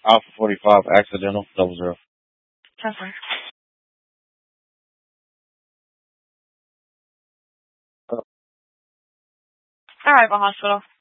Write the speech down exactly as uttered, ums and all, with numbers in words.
Alpha forty-five, accidental, double zero. ten four. Arrival hospital.